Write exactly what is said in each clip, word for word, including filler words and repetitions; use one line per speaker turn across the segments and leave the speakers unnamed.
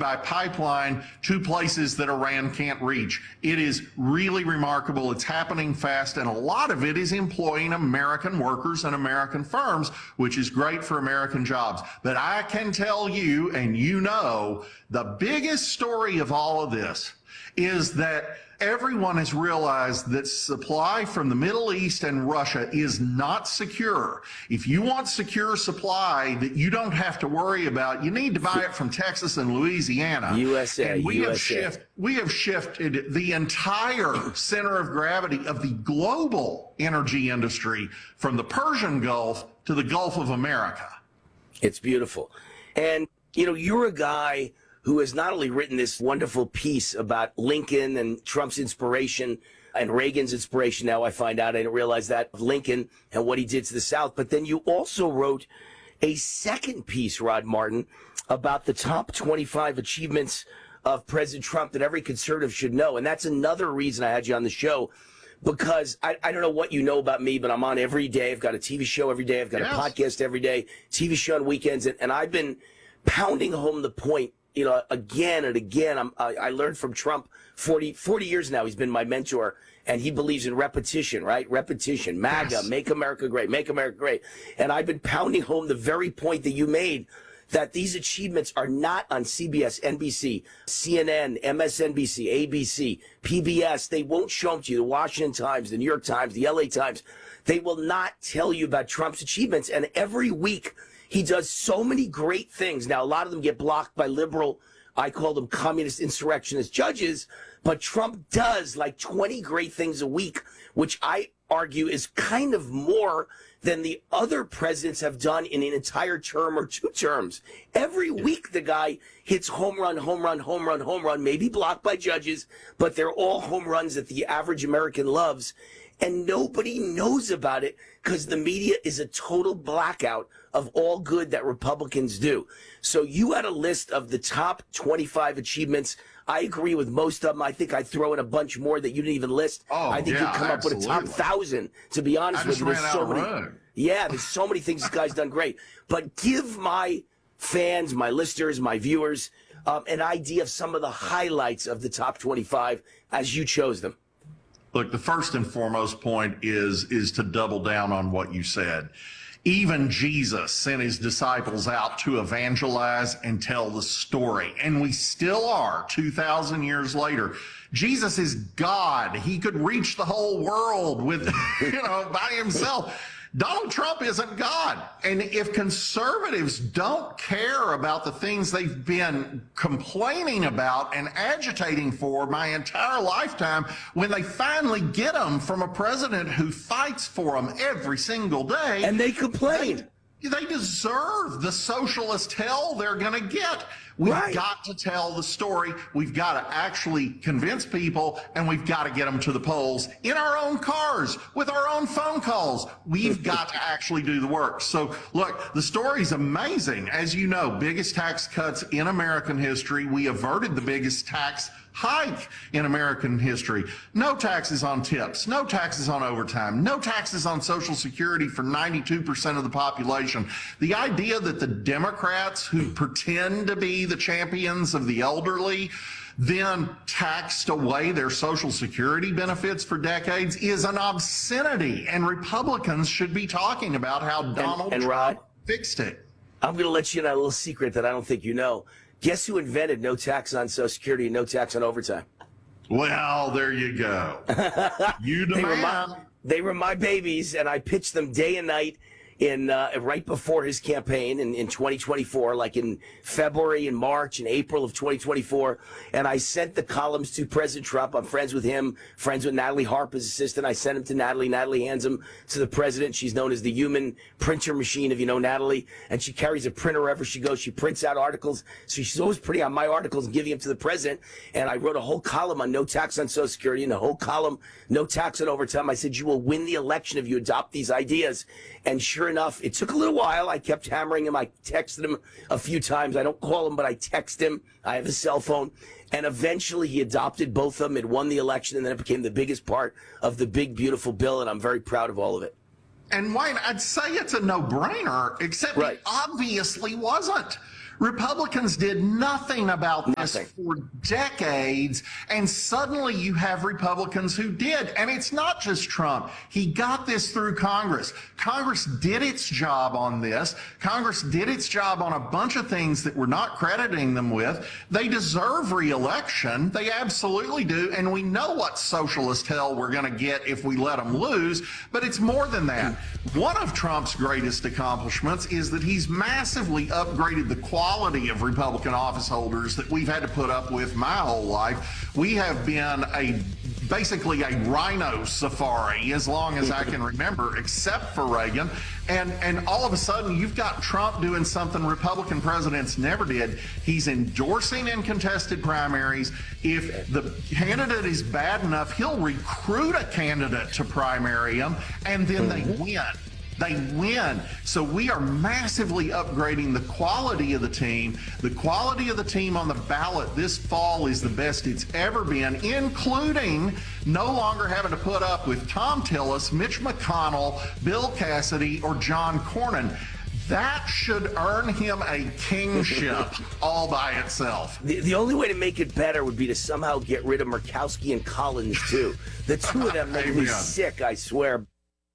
by pipeline to places that Iran can't reach. It is really remarkable. It's happening fast, and a lot of it is employing American workers and American firms, which is great for American jobs. But I can tell you, and you know, the biggest story of all of this is that everyone has realized that supply from the Middle East and Russia is not secure. If you want secure supply that you don't have to worry about, you need to buy it from Texas and Louisiana.
U S A,
and we
U S A.
have shift, we have shifted the entire center of gravity of the global energy industry from the Persian Gulf to the Gulf of America.
It's beautiful. And, you know, you're a guy who has not only written this wonderful piece about Lincoln and Trump's inspiration and Reagan's inspiration. Now I find out, I didn't realize that, of Lincoln and what he did to the South. But then you also wrote a second piece, Rod Martin, about the top twenty-five achievements of President Trump that every conservative should know. And that's another reason I had you on the show, because I, I don't know what you know about me, but I'm on every day. I've got a T V show every day. I've got yes. a podcast every day, T V show on weekends. And, and I've been pounding home the point, you know, again and again. I'm, I, I learned from Trump forty, forty years now. He's been my mentor, and he believes in repetition, right? Repetition. MAGA, yes. Make America great, make America great. And I've been pounding home the very point that you made, that these achievements are not on C B S, N B C, C N N, M S N B C, A B C, P B S. They won't show them to you. The Washington Times, the New York Times, the L A Times. They will not tell you about Trump's achievements. And every week, he does so many great things. Now, a lot of them get blocked by liberal, I call them communist insurrectionist judges, but Trump does like twenty great things a week, which I argue is kind of more than the other presidents have done in an entire term or two terms. Every week, the guy hits home run, home run, home run, home run, maybe blocked by judges, but they're all home runs that the average American loves. And nobody knows about it because the media is a total blackout of all good that Republicans do. So you had a list of the top twenty-five achievements. I agree with most of them. I think I'd throw in a bunch more that you didn't even list.
Oh,
I think
yeah,
you'd come
absolutely.
up with a top thousand, to be honest
I
with
just
you. There's
ran
so
out of
many.
road.
Yeah, there's so many things this guy's done great. But give my fans, my listeners, my viewers, um, an idea of some of the highlights of the top twenty-five as you chose them.
Look, the first and foremost point is is to double down on what you said. Even Jesus sent his disciples out to evangelize and tell the story. And we still are two thousand years later. Jesus is God. He could reach the whole world with, you know, by himself. Donald Trump isn't God. And if conservatives don't care about the things they've been complaining about and agitating for my entire lifetime, when they finally get them from a president who fights for them every single day.
And they complain.
They, they deserve the socialist hell they're going to get. We've
right.
got to tell the story. We've got to actually convince people, and we've got to get them to the polls in our own cars with our own phone calls. We've got to actually do the work. So, look, the story's amazing. As you know, biggest tax cuts in American history. We averted the biggest tax hike in American history. No taxes on tips, no taxes on overtime, no taxes on Social Security for ninety-two percent of the population. The idea that the Democrats who pretend to be the champions of the elderly then taxed away their Social Security benefits for decades is an obscenity, and Republicans should be talking about how Donald
and, and
Trump
Rod,
fixed it.
I'm going to let you in on a little secret that I don't think you know. Guess who invented no tax on Social Security and no tax on overtime?
Well, there you go. You the
they,
man.
were my, they were my babies, and I pitched them day and night in uh, right before his campaign in, in twenty twenty-four, like in February and March and April of twenty twenty-four. And I sent the columns to President Trump. I'm friends with him, friends with Natalie Harper's assistant. I sent them to Natalie. Natalie hands them to the president. She's known as the human printer machine, if you know Natalie. And she carries a printer wherever she goes. She prints out articles. So she's always printing out my articles and giving them to the president. And I wrote a whole column on no tax on Social Security and a whole column, no tax on overtime. I said, you will win the election if you adopt these ideas. And sure enough, it took a little while. I kept hammering him. I texted him a few times. I don't call him, but I text him. I have his cell phone. And eventually he adopted both of them. It won the election, and then it became the biggest part of the big, beautiful bill, and I'm very proud of all of it.
And Wayne, I'd say it's a no-brainer, except
right.
it obviously wasn't. Republicans did nothing about this
Nothing.
for decades, and suddenly you have Republicans who did. And it's not just Trump. He got this through Congress. Congress did its job on this. Congress did its job on a bunch of things that we're not crediting them with. They deserve re-election. They absolutely do. And we know what socialist hell we're going to get if we let them lose. But it's more than that. One of Trump's greatest accomplishments is that he's massively upgraded the quality of Republican office holders that we've had to put up with my whole life. We have been a basically a rhino safari as long as I can remember, except for Reagan. And and all of a sudden, you've got Trump doing something Republican presidents never did. He's endorsing in contested primaries. If the candidate is bad enough, he'll recruit a candidate to primary him, and then they win. They win. So we are massively upgrading the quality of the team. The quality of the team on the ballot this fall is the best it's ever been, including no longer having to put up with Tom Tillis, Mitch McConnell, Bill Cassidy, or John Cornyn. That should earn him a kingship all by itself.
The, the only way to make it better would be to somehow get rid of Murkowski and Collins, too. The two of them make me
Amen.
sick, I swear.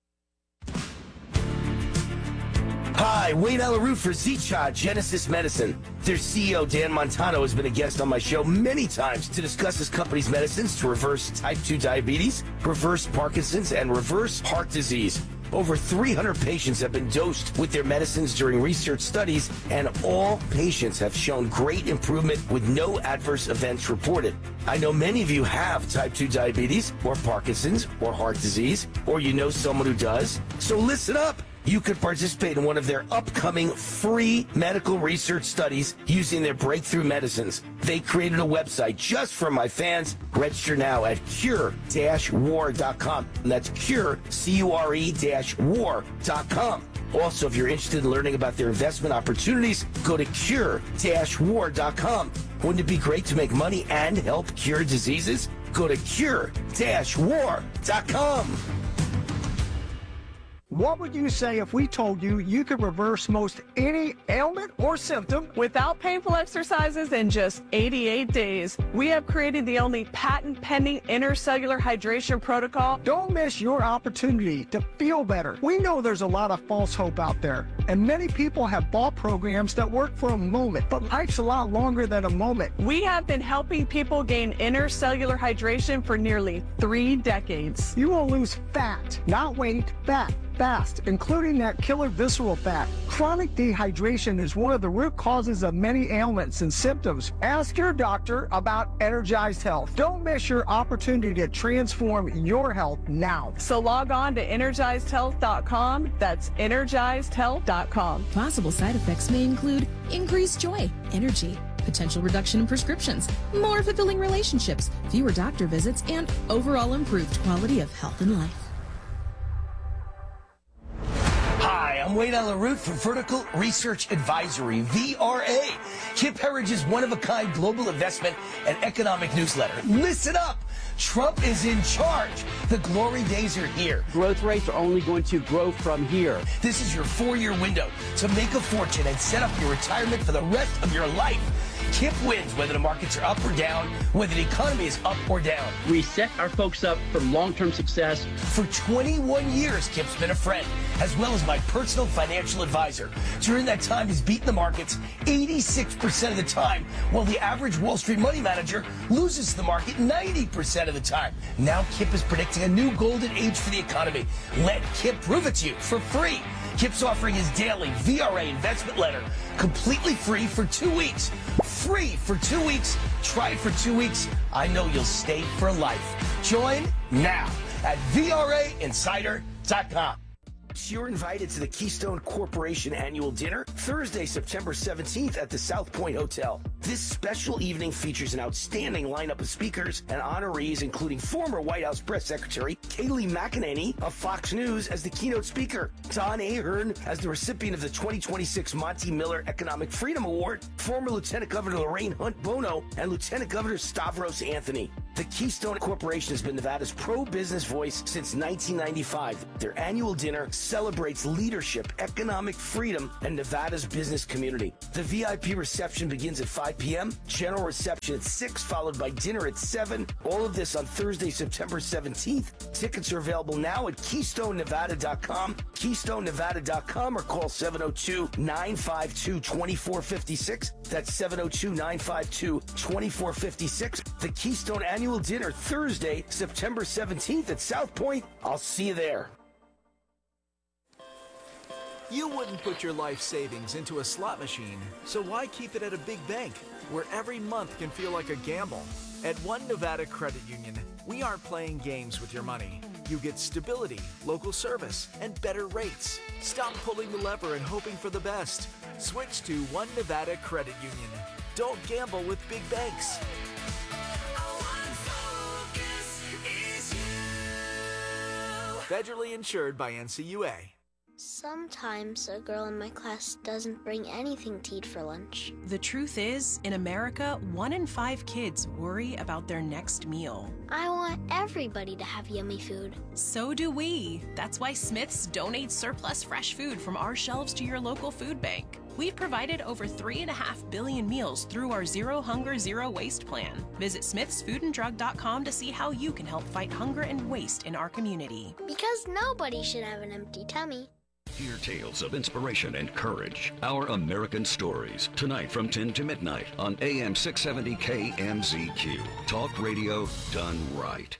Hi, Wayne Alaroot for Z-Chod Genesis Medicine. Their C E O, Dan Montano, has been a guest on my show many times to discuss his company's medicines to reverse type two diabetes, reverse Parkinson's, and reverse heart disease. Over three hundred patients have been dosed with their medicines during research studies, and all patients have shown great improvement with no adverse events reported. I know many of you have type two diabetes, or Parkinson's, or heart disease, or you know someone who does. So listen up. You could participate in one of their upcoming free medical research studies using their breakthrough medicines. They created a website just for my fans. Register now at cure dash war dot com. And that's cure, C U R E dash war dot com. Also, if you're interested in learning about their investment opportunities, go to cure dash war dot com. Wouldn't it be great to make money and help cure diseases? Go to cure dash war dot com.
What would you say if we told you you could reverse most any ailment or symptom
without painful exercises in just eighty-eight days? We have created the only patent-pending intercellular hydration protocol.
Don't miss your opportunity to feel better. We know there's a lot of false hope out there, and many people have bought programs that work for a moment, but life's a lot longer than a moment.
We have been helping people gain intercellular hydration for nearly three decades.
You will lose fat, not weight, fat. Fast, including that killer visceral fat. Chronic dehydration is one of the root causes of many ailments and symptoms. Ask your doctor about Energized Health. Don't miss your opportunity to transform your health now.
So log on to energized health dot com. That's energized health dot com.
Possible side effects may include increased joy, energy, potential reduction in prescriptions, more fulfilling relationships, fewer doctor visits, and overall improved quality of health and life.
Hi, I'm Wayne Alaroot for Vertical Research Advisory, V R A, Kip Herridge's one-of-a-kind global investment and economic newsletter. Listen up! Trump is in charge. The glory days are here.
Growth rates are only going to grow from here.
This is your four-year window to make a fortune and set up your retirement for the rest of your life. Kip wins whether the markets are up or down, whether the economy is up or down.
We set our folks up for long-term success.
For twenty-one years, Kip's been a friend, as well as my personal financial advisor. During that time, he's beaten the markets eighty-six percent of the time, while the average Wall Street money manager loses to the market ninety percent of the time. Now Kip is predicting a new golden age for the economy. Let Kip prove it to you for free. Kip's offering his daily V R A investment letter completely free for two weeks. Free for two weeks. Try it for two weeks. I know you'll stay for life. Join now at V R A insider dot com. You're invited to the Keystone Corporation annual dinner Thursday, September seventeenth at the South Point Hotel. This special evening features an outstanding lineup of speakers and honorees, including former White House Press Secretary Kayleigh McEnany of Fox News as the keynote speaker, Don Ahern as the recipient of the twenty twenty-six Monty Miller Economic Freedom Award, former Lieutenant Governor Lorraine Hunt Bono, and Lieutenant Governor Stavros Anthony. The Keystone Corporation has been Nevada's pro-business voice since nineteen ninety-five. Their annual dinner celebrates leadership, economic freedom, and Nevada's business community. The V I P reception begins at five p.m., general reception at six, followed by dinner at seven. All of this on Thursday, September seventeenth. Tickets are available now at keystone nevada dot com, keystone nevada dot com, or call seven oh two, nine five two, two four five six. That's seven oh two, nine five two, two four five six. The Keystone Annual Dinner, Thursday, September seventeenth at South Point. I'll see you there.
You wouldn't put your life savings into a slot machine, so why keep it at a big bank where every month can feel like a gamble? At One Nevada Credit Union, we aren't playing games with your money. You get stability, local service, and better rates. Stop pulling the lever and hoping for the best. Switch to One Nevada Credit Union. Don't gamble with big banks. Federally insured by N C U A.
Sometimes a girl in my class doesn't bring anything to eat for lunch.
The truth is, in America, one in five kids worry about their next meal.
I want everybody to have yummy food.
So do we. That's why Smith's donates surplus fresh food from our shelves to your local food bank. We've provided over three and a half billion meals through our Zero Hunger, Zero Waste plan. Visit smiths food and drug dot com to see how you can help fight hunger and waste in our community.
Because nobody should have an empty tummy.
Hear tales of inspiration and courage. Our American Stories. Tonight from ten to midnight on A M six seventy K M Z Q. Talk radio done right.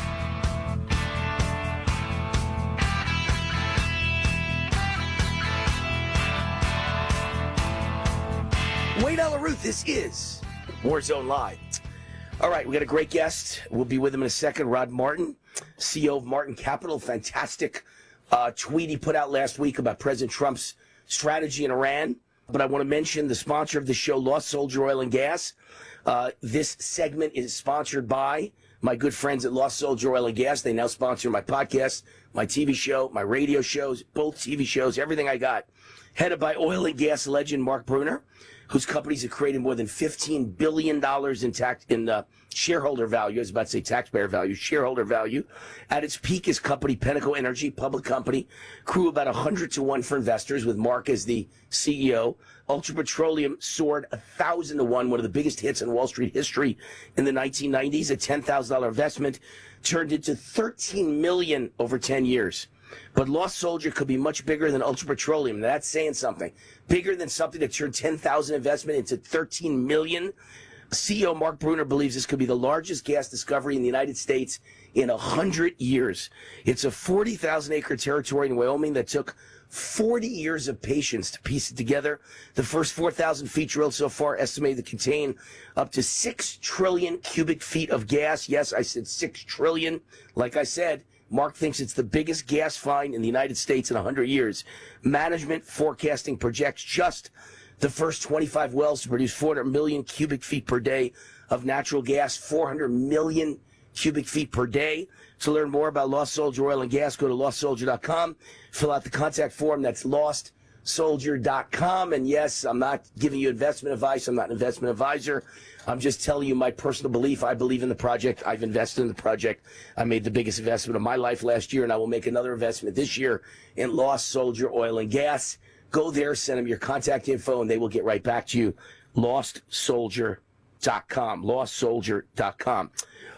Wade Alaruth, this is Warzone Live. All right, we got a great guest. We'll be with him in a second. Rod Martin, C E O of Martin Capital. Fantastic uh, tweet he put out last week about President Trump's strategy in Iran. But I want to mention the sponsor of the show, Lost Soldier Oil and Gas. Uh, this segment is sponsored by my good friends at Lost Soldier Oil and Gas. They now sponsor my podcast, my T V show, my radio shows, both T V shows, everything I got. Headed by oil and gas legend Mark Bruner, whose companies have created more than fifteen billion dollars in tax in uh, shareholder value. I was about to say taxpayer value, shareholder value. At its peak, his company, Pinnacle Energy, public company, grew about one hundred to one for investors, with Mark as the C E O. Ultra Petroleum soared one thousand to one, one of the biggest hits in Wall Street history in the nineteen nineties. A ten thousand dollars investment turned into thirteen million dollars over ten years. But Lost Soldier could be much bigger than Ultra Petroleum. That's saying something. Bigger than something that turned ten thousand investment into thirteen million. C E O Mark Bruner believes this could be the largest gas discovery in the United States in one hundred years. It's a forty thousand acre territory in Wyoming that took forty years of patience to piece it together. The first four thousand feet drilled so far estimated to contain up to six trillion cubic feet of gas. Yes, I said six trillion. Like I said, Mark thinks it's the biggest gas find in the United States in one hundred years. Management forecasting projects just the first twenty-five wells to produce four hundred million cubic feet per day of natural gas, four hundred million cubic feet per day. To learn more about Lost Soldier Oil and Gas, go to lost soldier dot com. Fill out the contact form. That's lost soldier dot com. And yes, I'm not giving you investment advice. I'm not an investment advisor. I'm just telling you my personal belief. I believe in the project. I've invested in the project. I made the biggest investment of my life last year, and I will make another investment this year in Lost Soldier Oil and Gas. Go there, send them your contact info, and they will get right back to you. lost soldier dot com. lost soldier dot com.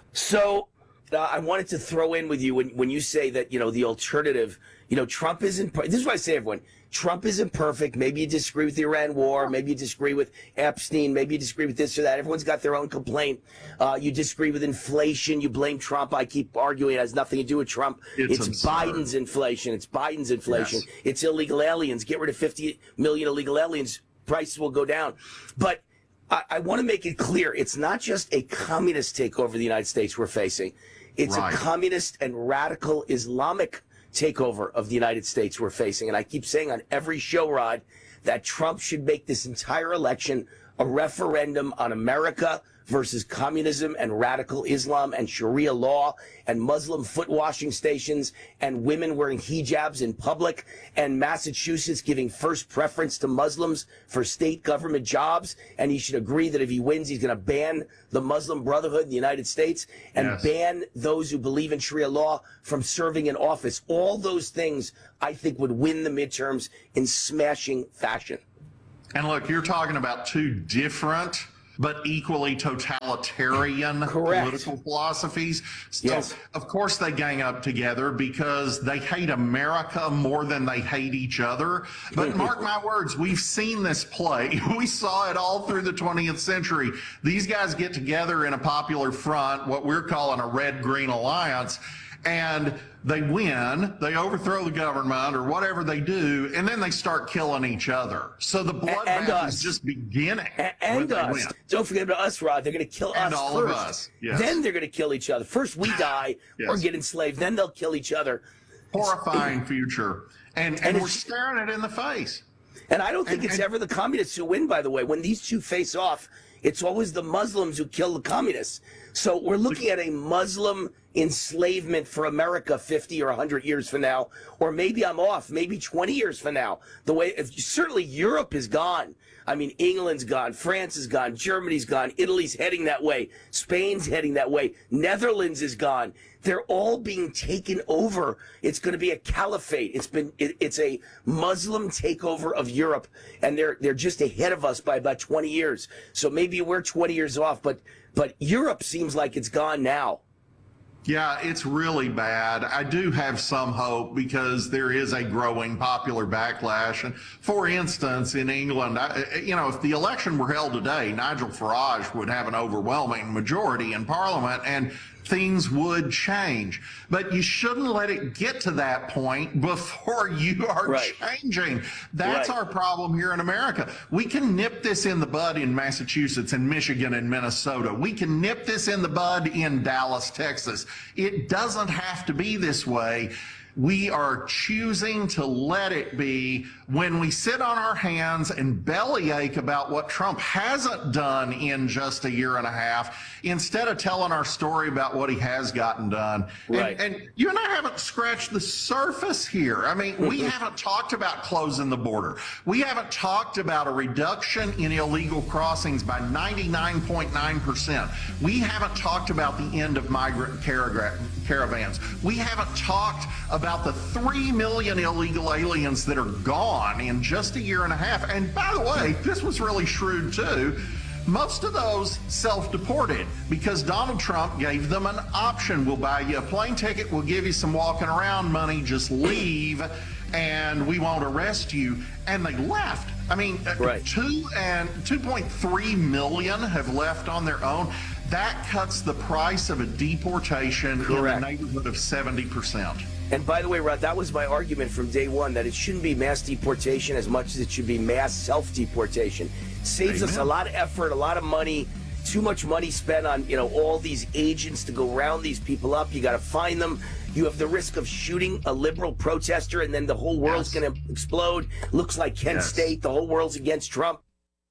So uh, I wanted to throw in with you when, when you say that, you know, the alternative, you know, Trump isn't, this is what I say to everyone. Trump isn't perfect. Maybe you disagree with the Iran war. Maybe you disagree with Epstein. Maybe you disagree with this or that. Everyone's got their own complaint. Uh, you disagree with inflation. You blame Trump. I keep arguing it has nothing to do with Trump.
It's,
it's Biden's inflation. It's Biden's inflation.
Yes.
It's illegal aliens. Get rid of fifty million illegal aliens. Prices will go down. But I, I want to make it clear. It's not just a communist takeover of the United States we're facing. It's
Right.
a communist and radical Islamic takeover of the United States we're facing. And I keep saying on every show, Rod, that Trump should make this entire election a referendum on America versus communism and radical Islam and Sharia law and Muslim foot washing stations and women wearing hijabs in public and Massachusetts giving first preference to Muslims for state government jobs. And he should agree that if he wins, he's going to ban the Muslim Brotherhood in the United States and
Yes.
ban those who believe in Sharia law from serving in office. All those things, I think, would win the midterms in smashing fashion.
And look, you're talking about two different but equally totalitarian
Correct.
political philosophies. So,
Yes.
of course, they gang up together because they hate America more than they hate each other. But mark my words, we've seen this play. We saw it all through the twentieth century. These guys get together in a popular front, what we're calling a red-green alliance, and they win, they overthrow the government or whatever they do, and then they start killing each other. So the
And
bloodbath
us.
is just beginning.
A-
when
And
they
us.
win.
Don't forget about us, Rod. They're going to kill
And
us
all of
first.
us, yes.
Then they're going to kill each other. First we die
Yes.
or get enslaved. Then they'll kill each other.
Horrifying future. And, and,
And
we're
it's-
staring it in the face.
And I don't think
And-
it's
and-
ever the communists who win, by the way. When these two face off, it's always the Muslims who kill the communists. So we're looking at a Muslim enslavement for America fifty or one hundred years from now. Or maybe I'm off, maybe twenty years from now. The way, if, certainly Europe is gone. I mean, England's gone, France is gone, Germany's gone, Italy's heading that way, Spain's heading that way, Netherlands is gone. They're all being taken over. It's going to be a caliphate. It's been it, it's a Muslim takeover of Europe, and they're they're just ahead of us by about twenty years. So maybe we're twenty years off, but but Europe seems like it's gone now.
Yeah, it's really bad. I do have some hope because there is a growing popular backlash. And for instance, in England, I, you know, if the election were held today, Nigel Farage would have an overwhelming majority in Parliament and things would change. But you shouldn't let it get to that point before you are
Right.
changing. That's
Right.
our problem here in America. We can nip this in the bud in Massachusetts and Michigan and Minnesota. We can nip this in the bud in Dallas, Texas. It doesn't have to be this way. We are choosing to let it be when we sit on our hands and bellyache about what Trump hasn't done in just a year and a half, instead of telling our story about what he has gotten done.
Right.
And, and you and I haven't scratched the surface here. I mean, we haven't talked about closing the border. We haven't talked about a reduction in illegal crossings by ninety-nine point nine percent. We haven't talked about the end of migrant caragra- caravans. We haven't talked about the three million illegal aliens that are gone in just a year and a half. And by the way, this was really shrewd too. Most of those self-deported because Donald Trump gave them an option. We'll buy you a plane ticket. We'll give you some walking around money. Just leave and we won't arrest you. And they left. I mean,
Right.
two and two point three million have left on their own. That cuts the price of a deportation
Correct.
in the neighborhood of seventy percent.
And by the way, Rod, that was my argument from day one, that it shouldn't be mass deportation as much as it should be mass self-deportation. Saves us a
Amen.
lot of effort, a lot of money, too much money spent on, you know, all these agents to go round these people up. You got to find them. You have the risk of shooting a liberal protester and then the whole world's
Yes.
going to explode. Looks like Kent
Yes.
State. The whole world's against Trump.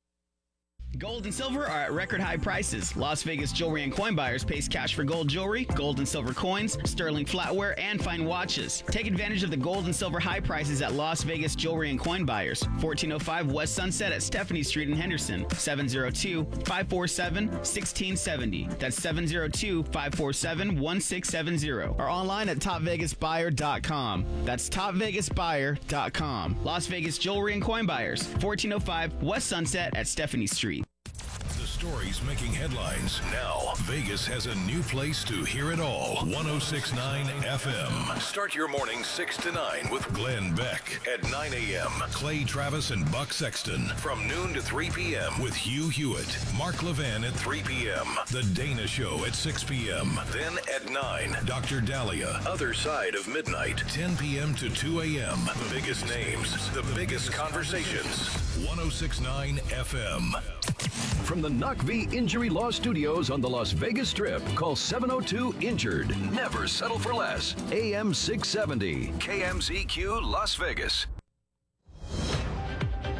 Gold and silver are at record high prices. Las Vegas Jewelry and Coin Buyers pays cash for gold jewelry, gold and silver coins, sterling flatware, and fine watches. Take advantage of the gold and silver high prices at Las Vegas Jewelry and Coin Buyers. fourteen oh five West Sunset at Stephanie Street in Henderson. seven oh two, five four seven, one six seven oh. That's seven oh two, five four seven, one six seven oh. Or online at top vegas buyer dot com. That's top vegas buyer dot com. Las Vegas Jewelry and Coin Buyers. fourteen oh five West Sunset at Stephanie Street.
The stories making headlines. Now, Vegas has a new place to hear it all. one oh six point nine F M. Start your morning six to nine with Glenn Beck at nine a.m. Clay Travis and Buck Sexton from noon to three p.m. with Hugh Hewitt. Mark Levin at three p.m. The Dana Show at six p.m. Then at nine, Doctor Dahlia. Other Side of Midnight. ten p.m. to two a.m. The biggest names, the biggest conversations. one oh six point nine F M.
From the Knock V Injury Law Studios on the Las Vegas Strip, call seven oh two injured. Never settle for less. A M six seventy. K M Z Q Las Vegas.
News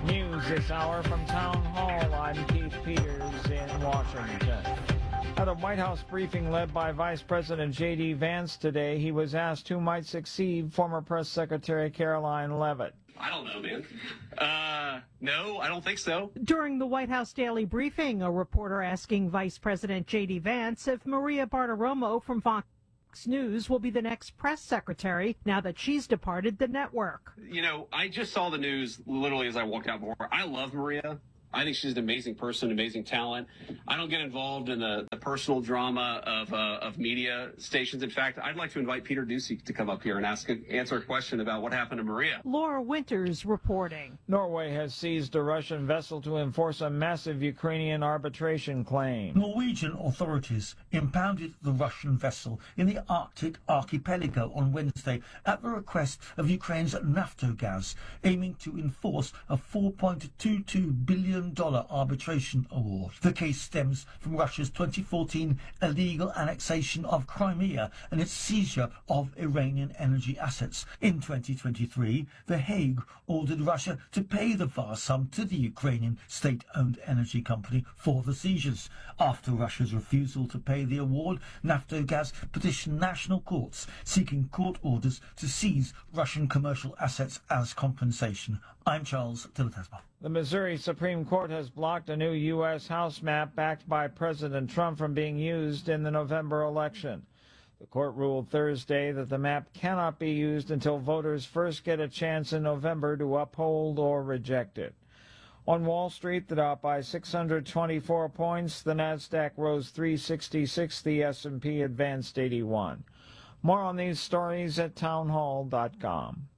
this hour from Town Hall. I'm Keith Peters in Washington. At a White House briefing led by Vice President J D. Vance today, he was asked who might succeed former Press Secretary Caroline Leavitt.
I don't know, man. Uh, no, I don't think so.
During the White House daily briefing, a reporter asking Vice President J D. Vance if Maria Bartiromo from Fox News will be the next press secretary now that she's departed the network.
You know, I just saw the news literally as I walked out before. I love Maria. I think she's an amazing person, amazing talent. I don't get involved in the, the personal drama of uh, of media stations. In fact, I'd like to invite Peter Doocy to come up here and ask answer a question about what happened to Maria.
Laura Winters reporting.
Norway has seized a Russian vessel to enforce a massive Ukrainian arbitration claim.
Norwegian authorities impounded the Russian vessel in the Arctic archipelago on Wednesday at the request of Ukraine's Naftogaz, aiming to enforce a four point two two billion dollars arbitration award. The case stems from Russia's twenty fourteen illegal annexation of Crimea and its seizure of Iranian energy assets. In twenty twenty-three, The Hague ordered Russia to pay the vast sum to the Ukrainian state-owned energy company for the seizures. After Russia's refusal to pay the award, Naftogaz petitioned national courts seeking court orders to seize Russian commercial assets as compensation. I'm Charles Dillatasma.
The Missouri Supreme Court has blocked a new U S House map backed by President Trump from being used in the November election. The court ruled Thursday that the map cannot be used until voters first get a chance in November to uphold or reject it. On Wall Street, the Dow up by six hundred twenty-four points, the Nasdaq rose three sixty-six, the S and P advanced eighty-one. More on these stories at townhall dot com.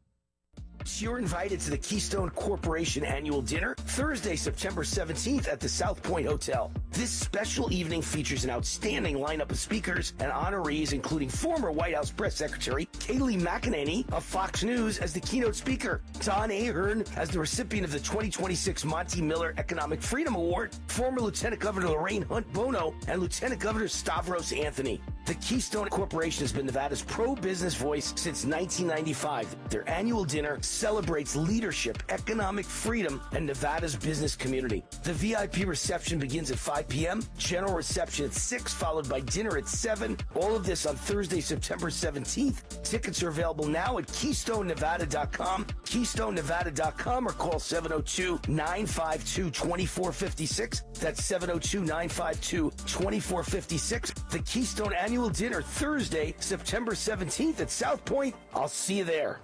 You're invited to the Keystone Corporation annual dinner Thursday, September seventeenth at the South Point Hotel. This special evening features an outstanding lineup of speakers and honorees, including former White House Press Secretary Kayleigh McEnany of Fox News as the keynote speaker, Don Ahern as the recipient of the twenty twenty-six Monty Miller Economic Freedom Award, former Lieutenant Governor Lorraine Hunt Bono, and Lieutenant Governor Stavros Anthony. The Keystone Corporation has been Nevada's pro-business voice since nineteen ninety-five. Their annual dinner celebrates leadership, economic freedom, and Nevada's business community. The V I P reception begins at five p.m., general reception at six, followed by dinner at seven. All of this on Thursday, September seventeenth. Tickets are available now at keystone nevada dot com, keystone nevada dot com, or call seven oh two, nine five two, two four five six. That's seven oh two, nine five two, two four five six. The Keystone Annual Dinner, Thursday, September seventeenth at South Point. I'll see you there.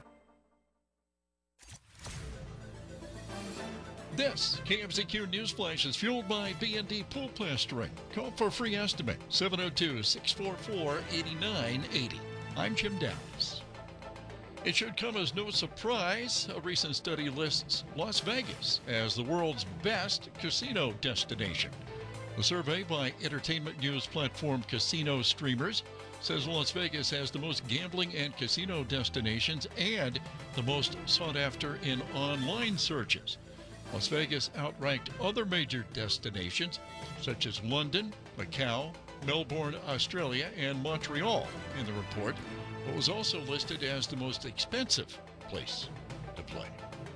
This K M Z Q News Flash is fueled by B and D Pool Plastering. Call for a free estimate, seven oh two, six four four, eight nine eight oh. I'm Jim Downs. It should come as no surprise, a recent study lists Las Vegas as the world's best casino destination. A survey by entertainment news platform Casino Streamers says Las Vegas has the most gambling and casino destinations and the most sought after in online searches. Las Vegas outranked other major destinations such as London, Macau, Melbourne, Australia, and Montreal in the report, but was also listed as the most expensive place to play.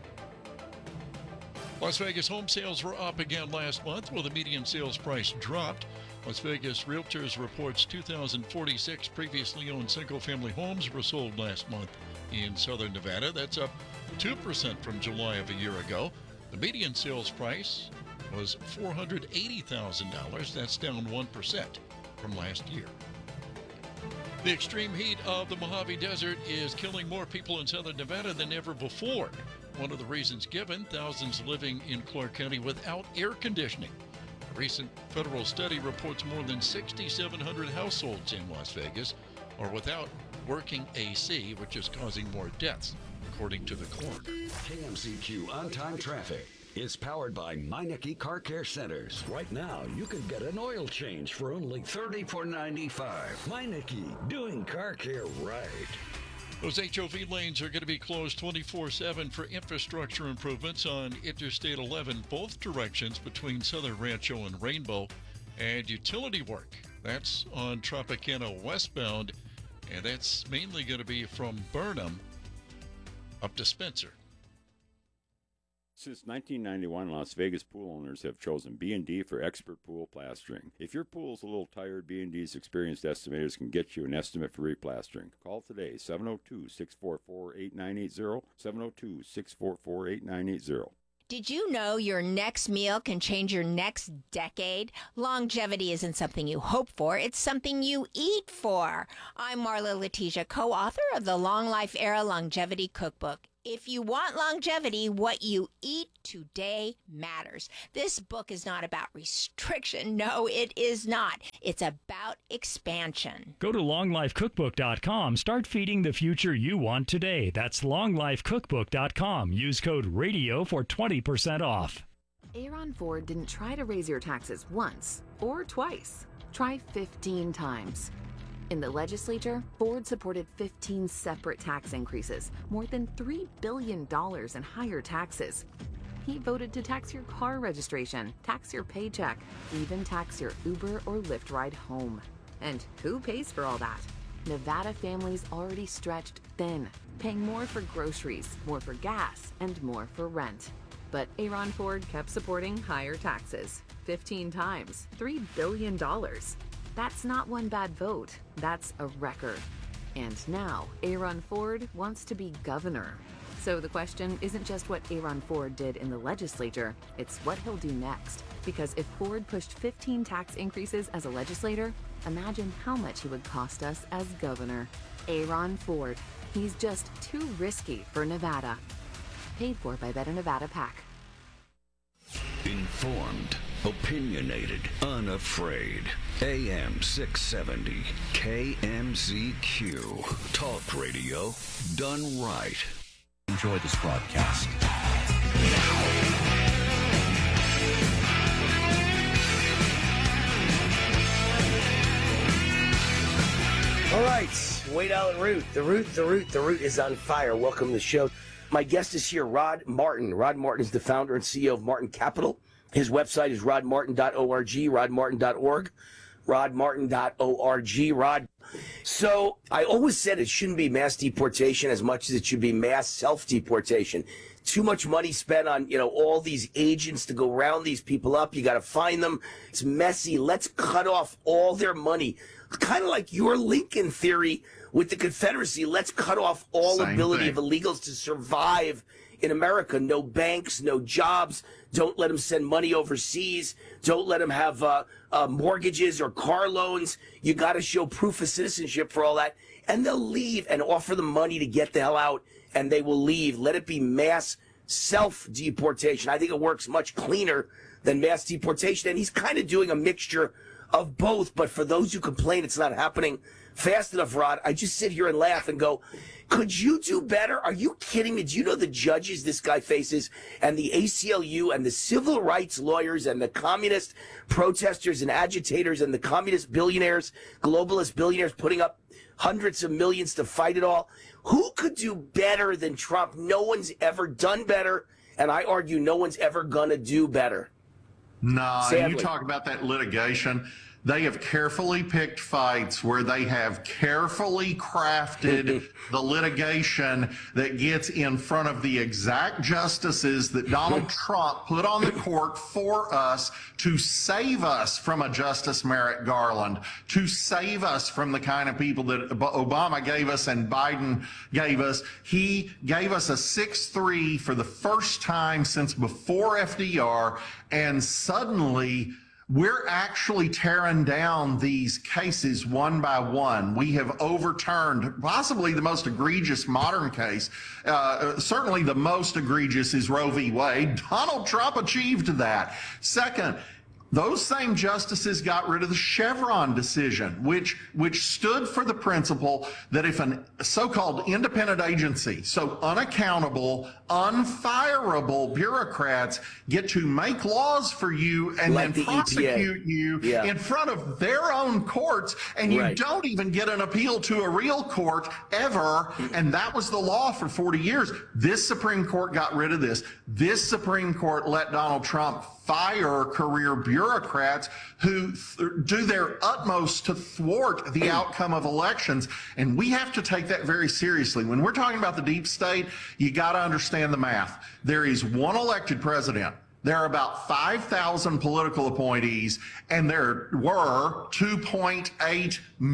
Las Vegas home sales were up again last month, while the median sales price dropped. Las Vegas Realtors reports two thousand forty-six previously owned single-family homes were sold last month in southern Nevada. That's up two percent from July of a year ago. The median sales price was four hundred eighty thousand dollars. That's down one percent from last year. The extreme heat of the Mojave Desert is killing more people in southern Nevada than ever before. One of the reasons given, thousands living in Clark County without air conditioning. A recent federal study reports more than six thousand seven hundred households in Las Vegas are without working A C, which is causing more deaths, according to the coroner.
K M Z Q On-Time Traffic is powered by Meineke Car Care Centers. Right now, you can get an oil change for only thirty-four ninety-five. Meineke, doing car care right.
Those H O V lanes are going to be closed twenty-four seven for infrastructure improvements on Interstate eleven, both directions between Southern Rancho and Rainbow, and utility work. That's on Tropicana westbound, and that's mainly going to be from Burnham up to Spencer.
Since nineteen ninety-one, Las Vegas pool owners have chosen B and D for expert pool plastering. If your pool's a little tired, B and D's experienced estimators can get you an estimate for replastering. Call today, seven oh two, six four four, eight nine eight zero, seven oh two, six four four, eight nine eight zero.
Did you know your next meal can change your next decade? Longevity isn't something you hope for, it's something you eat for. I'm Marla Letitia, co-author of the Long Life Era Longevity Cookbook. If you want longevity, what you eat today matters. This book is not about restriction. No, it is not. It's about expansion.
Go to long life cookbook dot com. Start feeding the future you want today. That's long life cookbook dot com. Use code RADIO for twenty percent off.
Aaron Ford didn't try to raise your taxes once or twice. Try fifteen times. In the legislature, Ford supported fifteen separate tax increases, more than three billion dollars in higher taxes. He voted to tax your car registration, tax your paycheck, even tax your Uber or Lyft ride home. And who pays for all that? Nevada families already stretched thin, paying more for groceries, more for gas, and more for rent. But Aaron Ford kept supporting higher taxes, fifteen times, three billion dollars. That's not one bad vote, that's a record. And now, Aaron Ford wants to be governor. So the question isn't just what Aaron Ford did in the legislature, it's what he'll do next. Because if Ford pushed fifteen tax increases as a legislator, imagine how much he would cost us as governor. Aaron Ford. He's just too risky for Nevada. Paid for by Better Nevada PAC.
Informed, opinionated, unafraid. A M six seventy, K M Z Q. Talk radio done right.
Enjoy this broadcast.
All right, Wade Allen Root. The Root, the Root, the Root is on fire. Welcome to the show. My guest is here, Rod Martin. Rod Martin is the founder and C E O of Martin Capital. His website is rod martin dot org, rod martin dot org, rod martin dot org. Rod. So I always said it shouldn't be mass deportation as much as it should be mass self-deportation. Too much money spent on, you know, all these agents to go round these people up. You got to find them. It's messy. Let's cut off all their money. Kind of like your Lincoln theory with the Confederacy. Let's cut off all
Same
ability
thing.
of illegals to survive in America. No banks, no jobs. Don't let them send money overseas. Don't let them have uh, uh, mortgages or car loans. You got to show proof of citizenship for all that. And they'll leave and offer them money to get the hell out, and they will leave. Let it be mass self-deportation. I think it works much cleaner than mass deportation. And he's kind of doing a mixture of both. But for those who complain it's not happening fast enough, Rod, I just sit here and laugh and go, could you do better? Are you kidding me? Do you know the judges this guy faces, and the A C L U and the civil rights lawyers and the communist protesters and agitators and the communist billionaires, globalist billionaires putting up hundreds of millions to fight it all? Who could do better than Trump? No one's ever done better, and I argue no one's ever gonna do better.
No,
Sadly.
you talk about that litigation. They have carefully picked fights where they have carefully crafted the litigation that gets in front of the exact justices that Donald Trump put on the court for us to save us from a Justice Merrick Garland, to save us from the kind of people that Obama gave us and Biden gave us. He gave us a six three for the first time since before F D R, and suddenly we're actually tearing down these cases one by one. We have overturned possibly the most egregious modern case. Uh, certainly the most egregious is Roe v. Wade. Donald Trump achieved that. Second, those same justices got rid of the Chevron decision, which which stood for the principle that if a so-called independent agency, so unaccountable, unfireable bureaucrats get to make laws for you and
Like
then
the E P A.
prosecute you
Yeah.
in front of their own courts, and you
Right.
don't even get an appeal to a real court ever, and that was the law for forty years. This Supreme Court got rid of this. This Supreme Court let Donald Trump fire career bureaucrats who th- do their utmost to thwart the outcome of elections. And we have to take that very seriously. When we're talking about the deep state, you got to understand the math. There is one elected president. There are about five thousand political appointees, and there were two point eight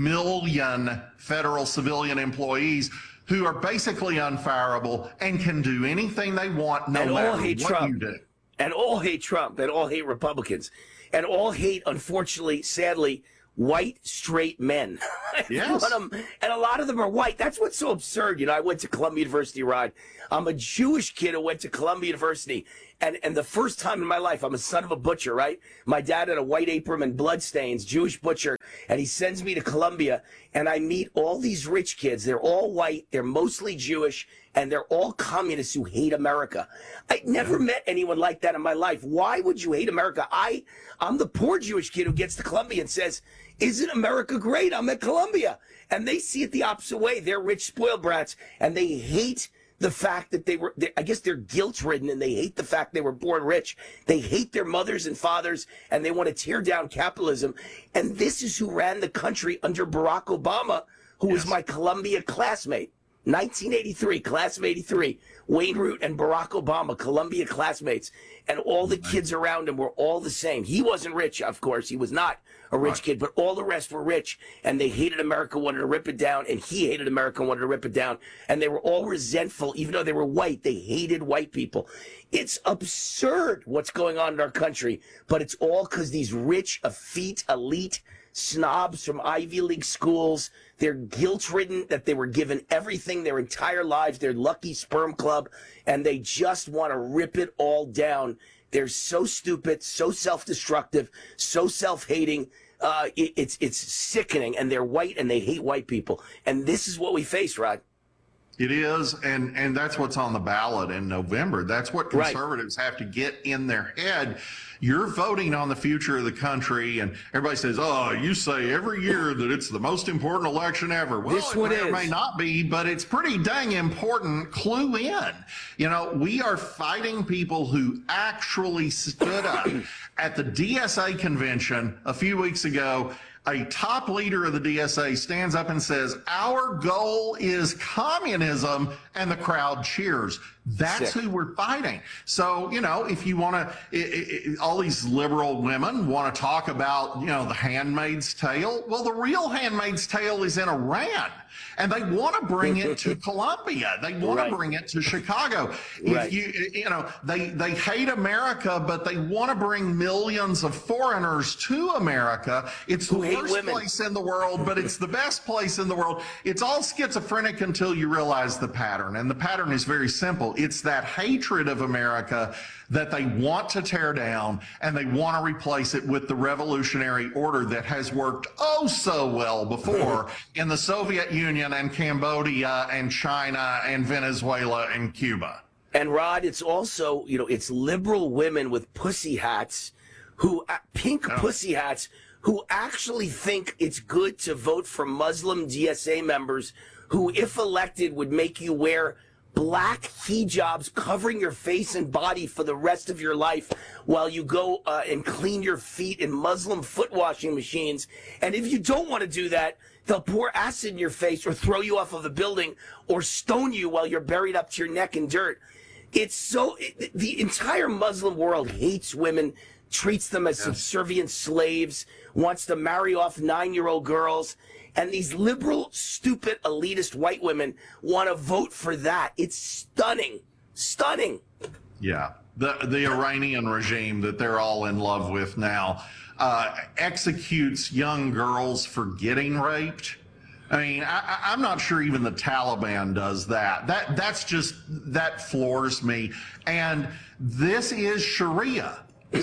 million federal civilian employees who are basically unfireable and can do anything they want no
and
matter
all hate
what
Trump.
you do.
And all hate Trump, and all hate Republicans, and all hate, unfortunately, sadly, white straight men.
Yes.
Them, and a lot of them are white. That's what's so absurd. You know, I went to Columbia University, Rod. I'm a Jewish kid who went to Columbia University. And and the first time in my life, I'm a son of a butcher, right? My dad had a white apron and bloodstains, Jewish butcher, and he sends me to Columbia, and I meet all these rich kids. They're all white, they're mostly Jewish, and they're all communists who hate America. I never met anyone like that in my life. Why would you hate America? I, I'm the poor Jewish kid who gets to Columbia and says, isn't America great? I'm at Columbia. And they see it the opposite way. They're rich, spoiled brats, and they hate the fact that they were, they, I guess they're guilt-ridden, and they hate the fact they were born rich. They hate their mothers and fathers, and they want to tear down capitalism. And this is who ran the country under Barack Obama, who was my Columbia classmate. nineteen eighty-three, class of eighty-three, Wayne Root and Barack Obama, Columbia classmates, and all the kids around him were all the same. He wasn't rich, of course. He was not a rich kid, but all the rest were rich, and they hated America, wanted to rip it down, and he hated America, wanted to rip it down, and they were all resentful. Even though they were white, they hated white people. It's absurd what's going on in our country, but it's all because these rich, effete, elite snobs from Ivy League schools, they're guilt-ridden that they were given everything their entire lives, their lucky sperm club, and they just want to rip it all down. They're so stupid, so self-destructive, so self-hating. Uh, it, it's it's sickening, and they're white, and they hate white people. And this is what we face, Rod.
It is, and, and that's what's on the ballot in November. That's what conservatives right. have to get in their head. You're voting on the future of the country, and everybody says, oh, you say every year that it's the most important election ever. Well,
this
it
one
may
is.
or may not be, but it's pretty dang important. Clue in. You know, we are fighting people who actually stood up at the D S A convention a few weeks ago. A top leader of the D S A stands up and says, our goal is communism, and the crowd cheers. That's Sick. Who we're fighting. So, you know, if you want to, all these liberal women want to talk about, you know, the Handmaid's Tale. Well, the real Handmaid's Tale is in Iran, and they want to bring it to Columbia. They want right. to bring it to Chicago.
Right.
If you, you know, they, they hate America, but they want to bring millions of foreigners to America. It's
Who
the worst
women.
place in the world, but it's the best place in the world. It's all schizophrenic until you realize the pattern. And the pattern is very simple. It's that hatred of America that they want to tear down, and they want to replace it with the revolutionary order that has worked oh so well before in the Soviet Union and Cambodia and China and Venezuela and Cuba.
And Rod, it's also, you know, it's liberal women with pussy hats who, uh, pink oh. pussy hats, who actually think it's good to vote for Muslim D S A members who, if elected, would make you wear black hijabs covering your face and body for the rest of your life while you go uh, and clean your feet in Muslim foot washing machines. And if you don't want to do that, they'll pour acid in your face or throw you off of a building or stone you while you're buried up to your neck in dirt. It's so, it, the entire Muslim world hates women, treats them as yes. subservient slaves, wants to marry off nine-year-old girls. And these liberal, stupid, elitist white women want to vote for that. It's stunning. Stunning.
Yeah. The the Iranian regime that they're all in love with now uh, executes young girls for getting raped. I mean, I, I'm not sure even the Taliban does that. That that's just, that floors me. And this is Sharia.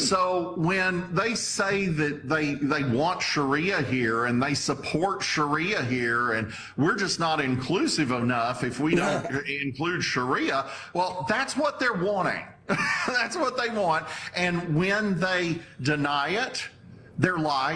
So when they say that they they want Sharia here and they support Sharia here, and we're just not inclusive enough if we don't include Sharia, well, that's what they're wanting. That's what they want. And when they deny it, they're lying.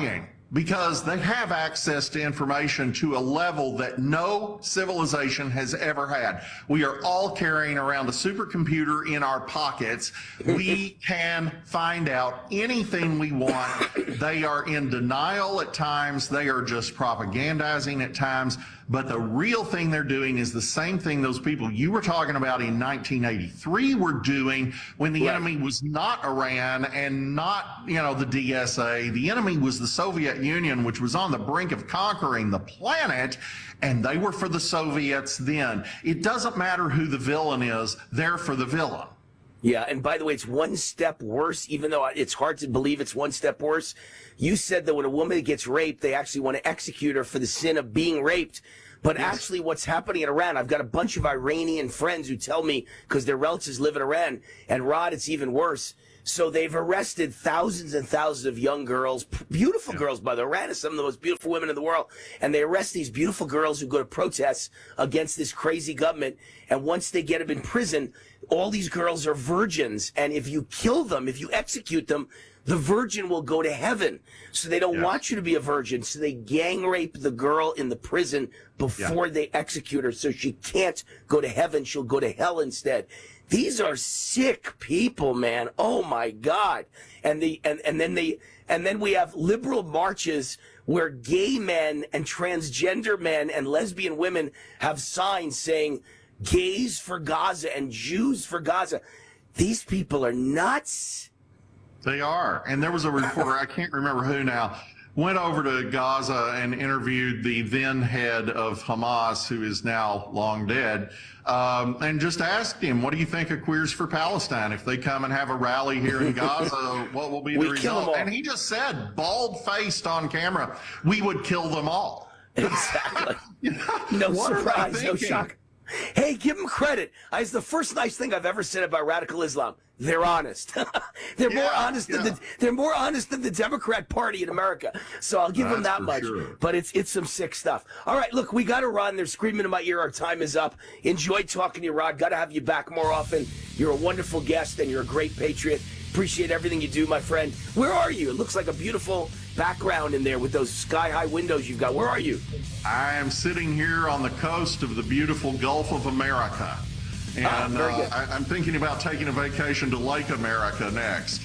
because they have access to information to a level that no civilization has ever had. We are all carrying around a supercomputer in our pockets. We can find out anything we want. They are in denial at times. They are just propagandizing at times. But the real thing they're doing is the same thing those people you were talking about in nineteen eighty-three were doing when the
Right.
enemy was not Iran and not, you know, the D S A. The enemy was the Soviet Union, which was on the brink of conquering the planet, and they were for the Soviets then. It doesn't matter who the villain is, they're for the villain.
Yeah, and by the way, it's one step worse, even though it's hard to believe it's one step worse. You said that when a woman gets raped, they actually want to execute her for the sin of being raped. But
Yes.
actually what's happening in Iran, I've got a bunch of Iranian friends who tell me, because their relatives live in Iran, and Rod, it's even worse. So they've arrested thousands and thousands of young girls, beautiful yeah. girls, by the way. Iran is some of the most beautiful women in the world. And they arrest these beautiful girls who go to protests against this crazy government. And once they get them in prison, all these girls are virgins. And if you kill them, if you execute them, the virgin will go to heaven. So they don't yeah. want you to be a virgin. So they gang rape the girl in the prison before yeah. they execute her. So she can't go to heaven. She'll go to hell instead. These are sick people, man. Oh my God. And the and, and then they and then we have liberal marches where gay men and transgender men and lesbian women have signs saying gays for Gaza and Jews for Gaza. These people are nuts.
They are. And there was a reporter, I can't remember who now, went over to Gaza and interviewed the then head of Hamas, who is now long dead, um, and just asked him, what do you think of Queers for Palestine? If they come and have a rally here in Gaza, what will be the
we
result? And he just said, bald-faced on camera, we would kill them all.
Exactly.
You know,
no
what
surprise, no shock. Hey, give them credit. It's the first nice thing I've ever said about radical Islam. They're honest. they're yeah, more honest yeah. than the they're more honest than the Democrat Party in America. So I'll give That's them that much. Sure. But it's it's some sick stuff. All right, look, we got to run. They're screaming in my ear. Our time is up. Enjoyed talking to you, Rod. Got to have you back more often. You're a wonderful guest and you're a great patriot. Appreciate everything you do, my friend. Where are you? It looks like a beautiful background in there with those sky-high windows you've got. Where are you?
I am sitting here on the coast of the beautiful Gulf of America. And ah, uh, I, I'm thinking about taking a vacation to Lake America next.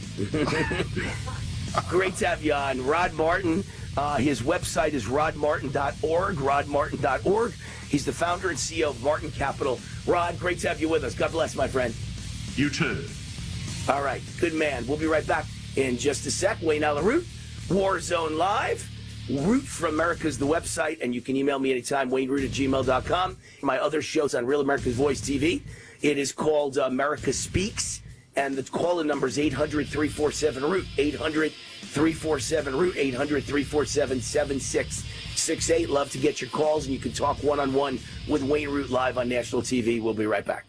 Great to have you on. Rod Martin, uh, his website is rod martin dot org, rod martin dot org. He's the founder and C E O of Martin Capital. Rod, great to have you with us. God bless, my friend.
You too.
All right, good man. We'll be right back in just a sec. Wayne Allyn Root, Warzone Live. Root for America is the website, and you can email me anytime, wayne root at gmail dot com. My other show's on Real America's Voice T V. It is called America Speaks, and the call-in number is eight hundred, three four seven, root, eight hundred, three four seven, root, eight hundred, three four seven, seven six six eight. Love to get your calls, and you can talk one-on-one with Wayne Root live on national T V. We'll be right back.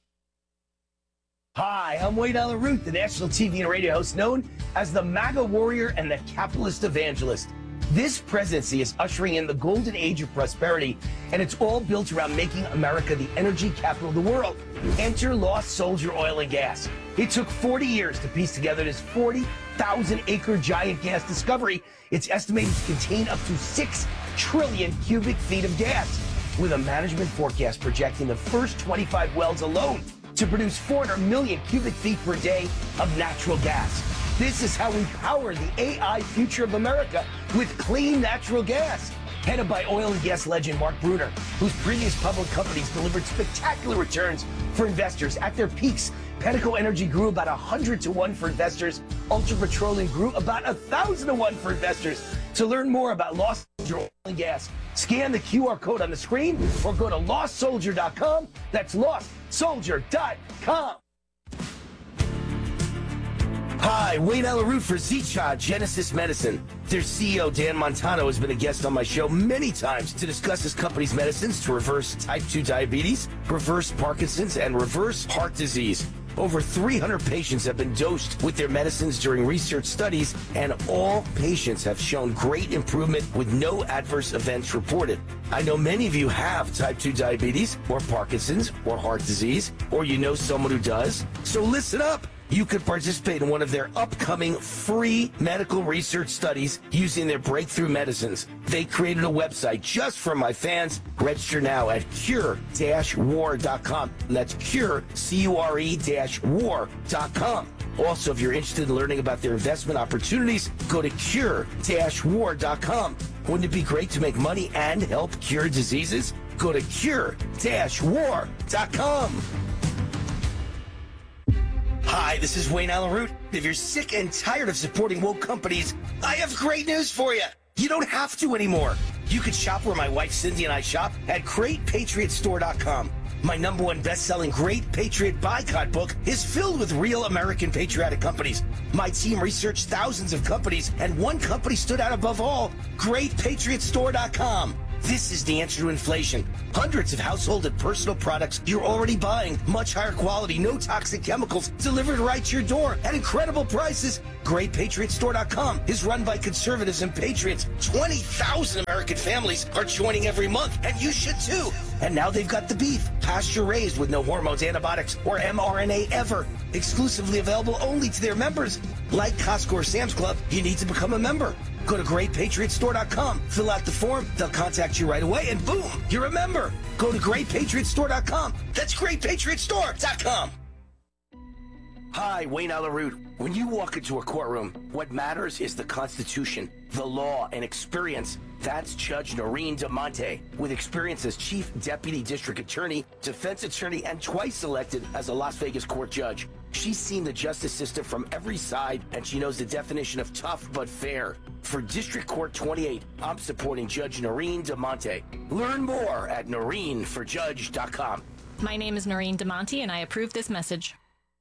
Hi, I'm Wayne Allyn Root, the national T V and radio host known as the MAGA warrior and the capitalist evangelist. This presidency is ushering in the golden age of prosperity, and it's all built around making America the energy capital of the world. Enter Lost Soldier Oil and Gas. It took forty years to piece together this forty thousand acre giant gas discovery. It's estimated to contain up to six trillion cubic feet of gas, with a management forecast projecting the first twenty-five wells alone to produce four hundred million cubic feet per day of natural gas. This is how we power the A I future of America with clean natural gas. Headed by oil and gas legend Mark Bruner, whose previous public companies delivered spectacular returns for investors. At their peaks, Pedico Energy grew about one hundred to one for investors. Ultra Petroleum grew about one thousand to one for investors. To learn more about Lost Soldier Oil and Gas, scan the Q R code on the screen or go to lost soldier dot com. That's lost soldier dot com. Hi, Wayne Allyn Root for Zicha Genesis Medicine. Their C E O, Dan Montano, has been a guest on my show many times to discuss his company's medicines to reverse type two diabetes, reverse Parkinson's, and reverse heart disease. Over three hundred patients have been dosed with their medicines during research studies, and all patients have shown great improvement with no adverse events reported. I know many of you have type two diabetes, or Parkinson's, or heart disease, or you know someone who does. So listen up. you could participate in one of their upcoming free medical research studies using their breakthrough medicines. They created a website just for my fans. Register now at cure dash war dot com. That's cure, C U R E dash war dot com. Also, if you're interested in learning about their investment opportunities, go to cure dash war dot com. Wouldn't it be great to make money and help cure diseases? Go to cure dash war dot com. Hi, this is Wayne Allen Root. If you're sick and tired of supporting woke companies, I have great news for you. You don't have to anymore. You can shop where my wife Cindy and I shop at great patriot store dot com. My number one best-selling Great Patriot Boycott book is filled with real American patriotic companies. My team researched thousands of companies, and one company stood out above all, great patriot store dot com. This is the answer to inflation. Hundreds of household and personal products you're already buying. Much higher quality, no toxic chemicals, delivered right to your door at incredible prices. great patriot store dot com is run by conservatives and patriots. twenty thousand American families are joining every month, and you should too. And now they've got the beef, pasture-raised with no hormones, antibiotics, or M R N A ever. Exclusively available only to their members. Like Costco or Sam's Club, you need to become a member. Go to great patriot store dot com, fill out the form, they'll contact you right away, and boom, you're a member. Go to great patriot store dot com. That's great patriot store dot com. Hi, Wayne Allen Root. When you walk into a courtroom, what matters is the Constitution, the law, and experience. That's Judge Noreen DeMonte. With experience as Chief Deputy District Attorney, Defense Attorney, and twice elected as a Las Vegas court judge. She's seen the justice system from every side, and she knows the definition of tough but fair. For District Court twenty-eight, I'm supporting Judge Noreen DeMonte. Learn more at noreen for judge dot com.
My name is Noreen DeMonte, and I approve this message.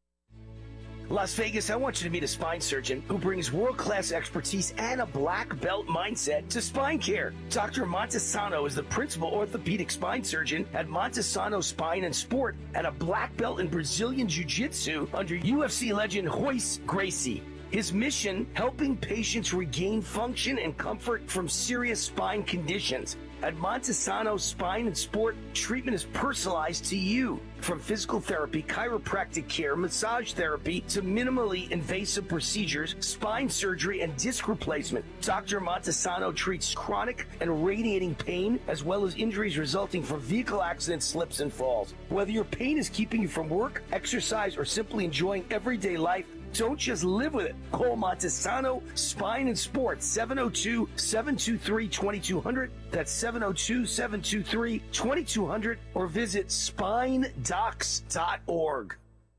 Las Vegas, I want you to meet a spine surgeon who brings world-class expertise and a black belt mindset to spine care. Doctor Montesano is the principal orthopedic spine surgeon at Montesano Spine and Sport and a black belt in Brazilian Jiu-Jitsu under U F C legend Royce Gracie. His mission, helping patients regain function and comfort from serious spine conditions. At Montesano Spine and Sport, treatment is personalized to you. From physical therapy, chiropractic care, massage therapy, to minimally invasive procedures, spine surgery, and disc replacement. Doctor Montesano treats chronic and radiating pain, as well as injuries resulting from vehicle accidents, slips, and falls. Whether your pain is keeping you from work, exercise, or simply enjoying everyday life, don't just live with it. Call Montesano Spine and Sport, seven oh two, seven two three, two two zero zero. That's seven oh two, seven two three, two two zero zero, or visit spine docs dot org.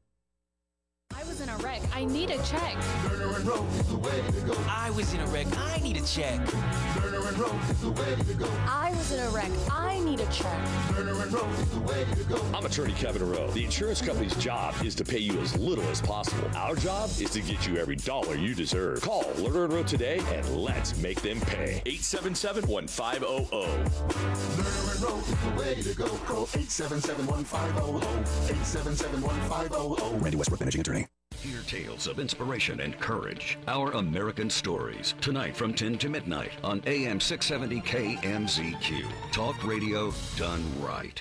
I was in a wreck. I need a check.
Lerner and Rowe is the way to go.
I was in a wreck. I need a check.
Lerner and Rowe is the way to go.
I was in a wreck. I need a check.
Lerner and Rowe is the way to go.
I'm attorney Kevin Rowe. The insurance company's job is to pay you as little as possible. Our job is to get you every dollar you deserve. Call Lerner and Rowe today and let's make them pay. eight seven seven, one five zero zero.
Lerner and Rowe is the way to go. Call eight seven seven, one five zero zero. eight seven seven, one five zero zero.
Randy Westbrook, managing attorney.
Hear tales of inspiration and courage. Our American Stories. Tonight from ten to midnight on A M six seventy K M Z Q. Talk radio done right.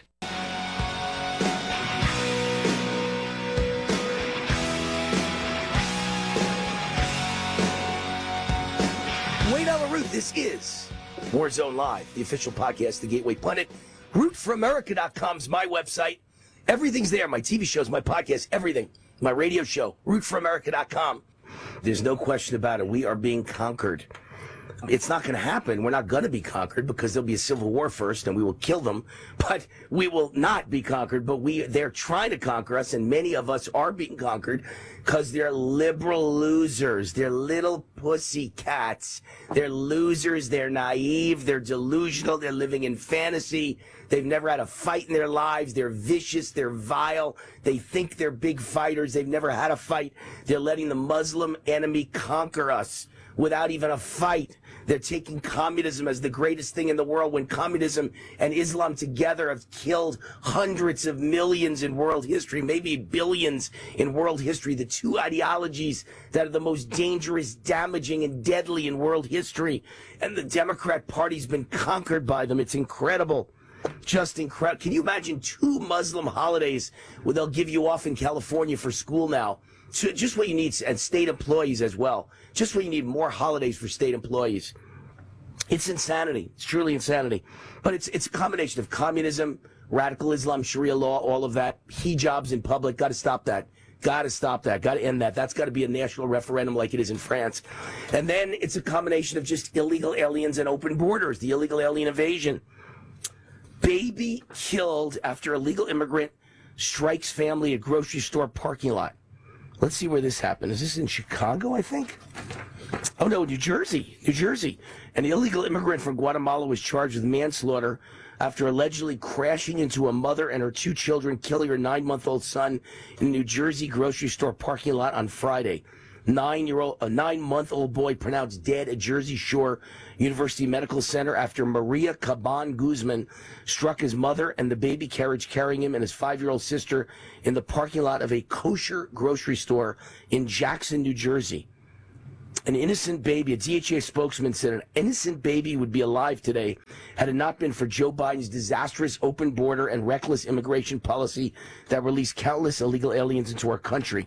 Wayne Allen Root, this is Warzone Live, the official podcast, The Gateway Pundit. root for america dot com is my website. Everything's there. My T V shows, my podcast, everything. My radio show, root for america dot com. There's no question about it. We are being conquered. It's not going to happen. We're not going to be conquered because there'll be a civil war first and we will kill them. But we will not be conquered. But we they're trying to conquer us, and many of us are being conquered because they're liberal losers. They're little pussy cats. They're losers. They're naive. They're delusional. They're living in fantasy. They've never had a fight in their lives. They're vicious. They're vile. They think they're big fighters. They've never had a fight. They're letting the Muslim enemy conquer us without even a fight. They're taking communism as the greatest thing in the world when communism and Islam together have killed hundreds of millions in world history, maybe billions in world history. The two ideologies that are the most dangerous, damaging, and deadly in world history. And the Democrat Party's been conquered by them. It's incredible. Just incredible. Can you imagine two Muslim holidays where they'll give you off in California for school now? So just what you need, and state employees as well. Just what you need, more holidays for state employees. It's insanity. It's truly insanity. But it's it's a combination of communism, radical Islam, Sharia law, all of that. Hijabs in public. Got to stop that. Got to stop that. Got to end that. That's got to be a national referendum like it is in France. And then it's a combination of just illegal aliens and open borders, the illegal alien invasion. Baby killed after illegal immigrant strikes family at grocery store parking lot. Let's see where this happened. Is this in Chicago, I think? Oh, no, New Jersey. New Jersey. An illegal immigrant from Guatemala was charged with manslaughter after allegedly crashing into a mother and her two children, killing her nine-month-old son in a New Jersey grocery store parking lot on Friday. Nine-year-old, a nine-month-old boy pronounced dead at Jersey Shore University Medical Center after Maria Caban Guzman struck his mother and the baby carriage carrying him and his five-year-old sister in the parking lot of a kosher grocery store in Jackson, New Jersey. An innocent baby, a D H A spokesman said an innocent baby would be alive today had it not been for Joe Biden's disastrous open border and reckless immigration policy that released countless illegal aliens into our country.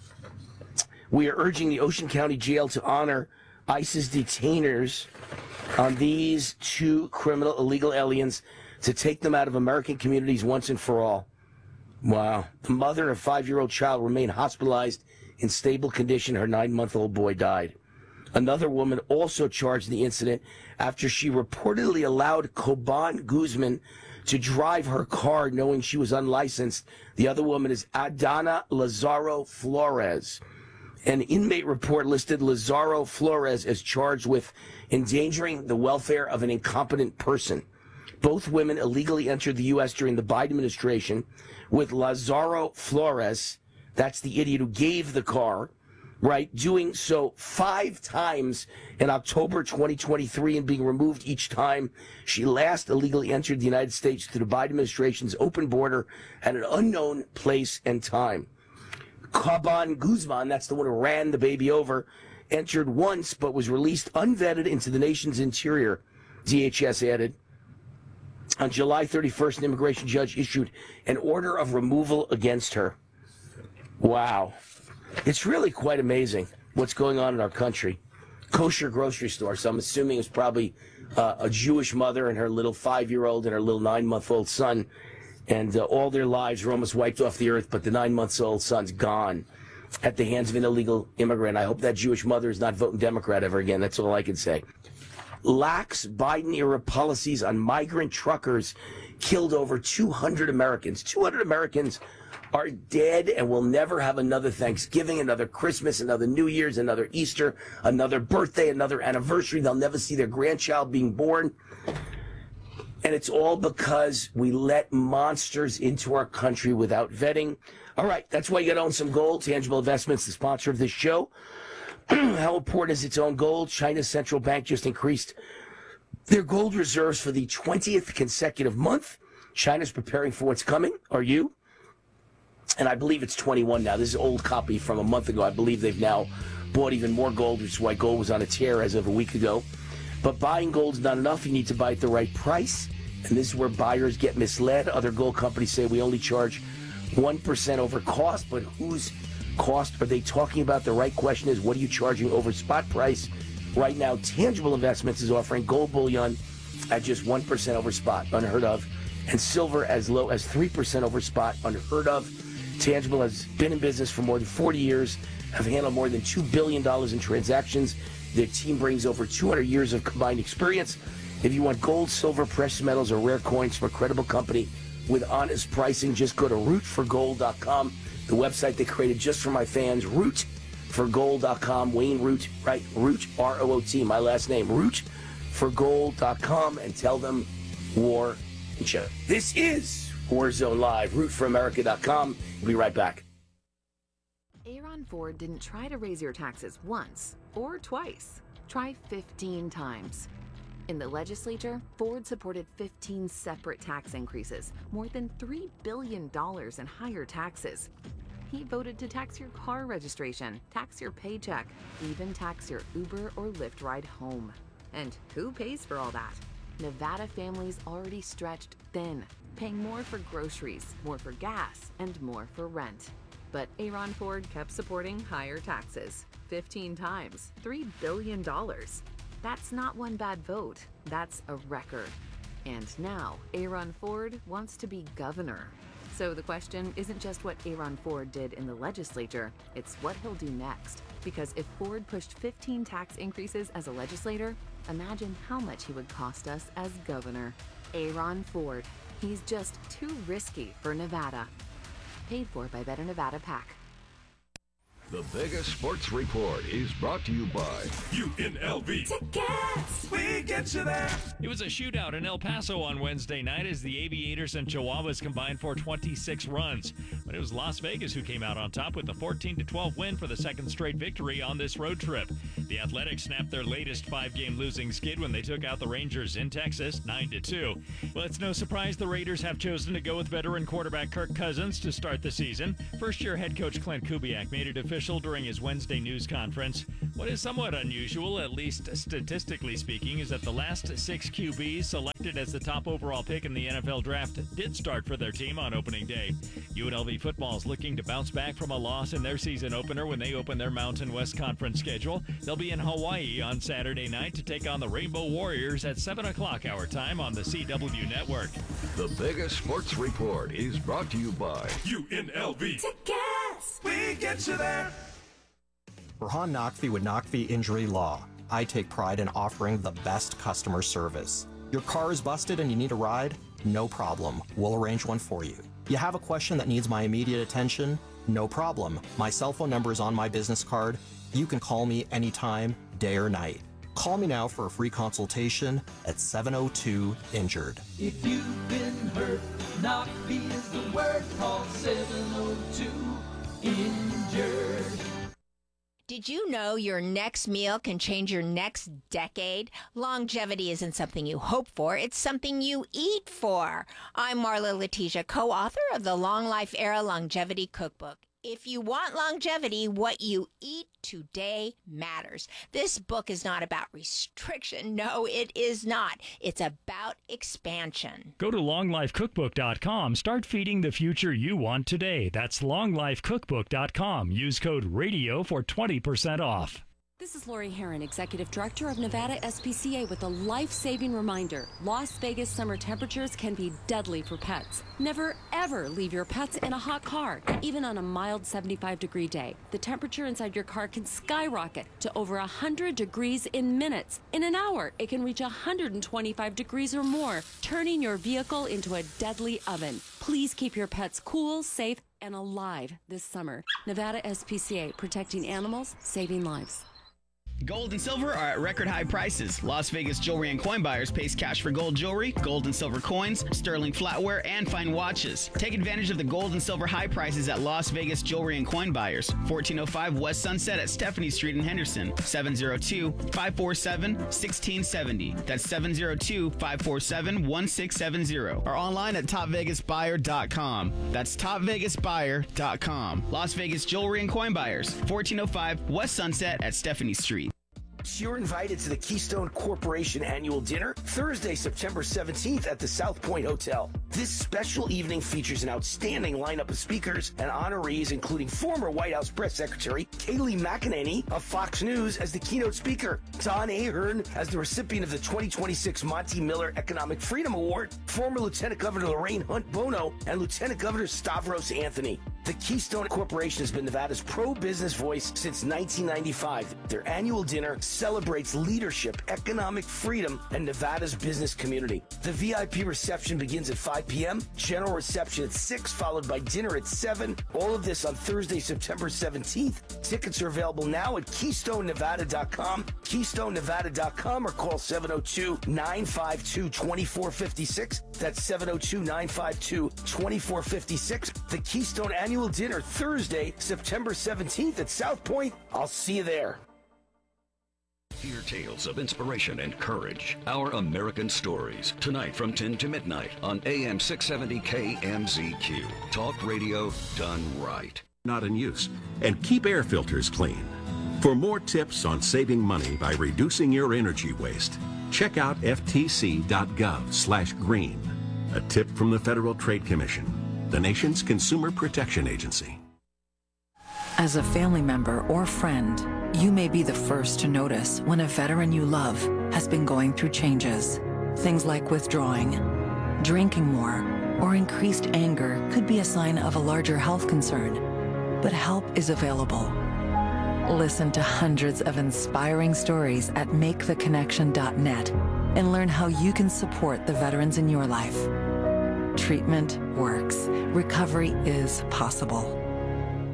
We are urging the Ocean County Jail to honor ICE's detainers on these two criminal illegal aliens to take them out of American communities once and for all. Wow. The mother and a five-year-old child remain hospitalized in stable condition. Her nine-month-old boy died. Another woman also charged in the incident after she reportedly allowed Caban Guzman to drive her car knowing she was unlicensed. The other woman is Adana Lazaro Flores. An inmate report listed Lazaro Flores as charged with endangering the welfare of an incompetent person. Both women illegally entered the U S during the Biden administration, with Lazaro Flores, that's the idiot who gave the car, right, doing so five times in October twenty twenty-three and being removed each time she last illegally entered the United States through the Biden administration's open border at an unknown place and time. Caban Guzman, that's the one who ran the baby over, entered once but was released unvetted into the nation's interior, D H S added. On July thirty-first, an immigration judge issued an order of removal against her. Wow. It's really quite amazing what's going on in our country. Kosher grocery store, so I'm assuming it's probably uh, a Jewish mother and her little five-year-old and her little nine-month-old son. And uh, all their lives were almost wiped off the earth, but the nine-month-old son's gone at the hands of an illegal immigrant. I hope that Jewish mother is not voting Democrat ever again. That's all I can say. Lax Biden-era policies on migrant truckers killed over two hundred Americans. two hundred Americans are dead and will never have another Thanksgiving, another Christmas, another New Year's, another Easter, another birthday, another anniversary. They'll never see their grandchild being born. And it's all because we let monsters into our country without vetting. All right, that's why you got to own some gold. Tangible Investments, the sponsor of this show. How important is its own gold? China's central bank just increased their gold reserves for the twentieth consecutive month. China's preparing for what's coming. Are you? And I believe it's twenty-one now. This is an old copy from a month ago. I believe they've now bought even more gold, which is why gold was on a tear as of a week ago. But buying gold's not enough. You need to buy at the right price. And this is where buyers get misled. Other gold companies say we only charge one percent over cost. But whose cost are they talking about? The right question is, what are you charging over spot price? Right now, Tangible Investments is offering gold bullion at just one percent over spot, unheard of. And silver as low as three percent over spot, unheard of. Tangible has been in business for more than forty years, have handled more than two billion dollars in transactions. Their team brings over two hundred years of combined experience. If you want gold, silver, precious metals, or rare coins from a credible company with honest pricing, just go to root for gold dot com, the website they created just for my fans, root for gold dot com. Wayne Root, right? Root, R O O T, my last name, root for gold dot com, and tell them War and Show. This is Warzone Live, root for america dot com. We'll be right back.
Aaron Ford didn't try to raise your taxes once or twice. Try fifteen times. In the legislature, Ford supported fifteen separate tax increases, more than three billion dollars in higher taxes. He voted to tax your car registration, tax your paycheck, even tax your Uber or Lyft ride home. And who pays for all that? Nevada families already stretched thin, paying more for groceries, more for gas, and more for rent. But Aaron Ford kept supporting higher taxes, fifteen times, three billion dollars. That's not one bad vote, that's a record. And now, Aaron Ford wants to be governor. So the question isn't just what Aaron Ford did in the legislature, it's what he'll do next. Because if Ford pushed fifteen tax increases as a legislator, imagine how much he would cost us as governor. Aaron Ford. He's just too risky for Nevada. Paid for by Better Nevada PAC.
The Vegas Sports Report is brought to you by
U N L V.
Tickets! We get you there!
It was a shootout in El Paso on Wednesday night as the Aviators and Chihuahuas combined for twenty-six runs. But it was Las Vegas who came out on top with a fourteen to twelve win for the second straight victory on this road trip. The Athletics snapped their latest five-game losing skid when they took out the Rangers in Texas, nine to two. Well, it's no surprise the Raiders have chosen to go with veteran quarterback Kirk Cousins to start the season. First-year head coach Clint Kubiak made it official during his Wednesday news conference. What is somewhat unusual, at least statistically speaking, is that the last six Q Bs selected as the top overall pick in the N F L draft did start for their team on opening day. U N L V football is looking to bounce back from a loss in their season opener when they open their Mountain West Conference schedule. They'll be in Hawaii on Saturday night to take on the Rainbow Warriors at seven o'clock our time on the C W Network.
The Vegas Sports Report is brought to you by
U N L V.
Tickets! We get you there!
Burhan Naqvi with Naqvi Injury Law. I take pride in offering the best customer service. Your car is busted and you need a ride? No problem. We'll arrange one for you. You have a question that needs my immediate attention? No problem. My cell phone number is on my business card. You can call me anytime, day or night. Call me now for a free consultation at seven oh two injured.
If you've been hurt, Naqvi is the word. Call seven oh two injured.
Did you know your next meal can change your next decade? Longevity isn't something you hope for, it's something you eat for. I'm Marla Letitia, co-author of the Long Life Era Longevity Cookbook. If you want longevity, what you eat today matters. This book is not about restriction. No, it is not. It's about expansion.
Go to long life cookbook dot com. Start feeding the future you want today. That's long life cookbook dot com. Use code RADIO for twenty percent off.
This is Lori Heron, Executive Director of Nevada S P C A, with a life-saving reminder. Las Vegas summer temperatures can be deadly for pets. Never, ever leave your pets in a hot car, even on a mild seventy-five degree day. The temperature inside your car can skyrocket to over one hundred degrees in minutes. In an hour, it can reach one hundred twenty-five degrees or more, turning your vehicle into a deadly oven. Please keep your pets cool, safe, and alive this summer. Nevada S P C A, protecting animals, saving lives.
Gold and silver are at record high prices. Las Vegas jewelry and coin buyers pays cash for gold jewelry, gold and silver coins, sterling flatware, and fine watches. Take advantage of the gold and silver high prices at Las Vegas jewelry and coin buyers. fourteen oh five West Sunset at Stephanie Street in Henderson. seven oh two, five four seven, one six seven oh. That's seven oh two, five four seven, one six seven oh. Or online at top vegas buyer dot com. That's top vegas buyer dot com. Las Vegas jewelry and coin buyers. fourteen oh five West Sunset at Stephanie Street.
You're invited to the Keystone Corporation annual dinner Thursday, September seventeenth at the South Point Hotel. This special evening features an outstanding lineup of speakers and honorees, including former White House Press Secretary Kayleigh McEnany of Fox News as the keynote speaker, Don Ahern as the recipient of the twenty twenty-six Monty Miller Economic Freedom Award, former Lieutenant Governor Lorraine Hunt Bono, and Lieutenant Governor Stavros Anthony. The Keystone Corporation has been Nevada's pro-business voice since nineteen ninety-five. Their annual dinner celebrates leadership, economic freedom, and Nevada's business community. The V I P reception begins at five p.m., general reception at six, followed by dinner at seven. All of this on Thursday, September seventeenth. Tickets are available now at keystone nevada dot com, keystone nevada dot com, or call seven oh two, nine five two, two four five six. That's seven oh two, nine five two, two four five six. The Keystone Annual Dinner, Thursday, September seventeenth at South Point. I'll see you there.
Hear tales of inspiration and courage. Our American Stories. Tonight from ten to midnight on A M six seventy K M Z Q. Talk radio done right.
Not in use. And keep air filters clean. For more tips on saving money by reducing your energy waste, check out ftc.gov slash green. A tip from the Federal Trade Commission, the nation's consumer protection agency.
As a family member or friend, you may be the first to notice when a veteran you love has been going through changes. Things like withdrawing, drinking more, or increased anger could be a sign of a larger health concern. But help is available. Listen to hundreds of inspiring stories at make the connection dot net and learn how you can support the veterans in your life. Treatment works. Recovery is possible.